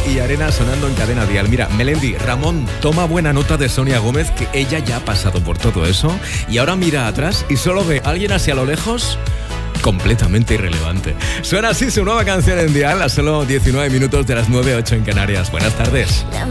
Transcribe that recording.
y Arena sonando en Cadena Dial. Mira, Melendi, Ramón, toma buena nota de Sonia Gómez, que ella ya ha pasado por todo eso y ahora mira atrás y solo ve a alguien hacia lo lejos completamente irrelevante. Suena así su nueva canción en Dial a solo 19 minutos de las 9:08 en Canarias. Buenas tardes.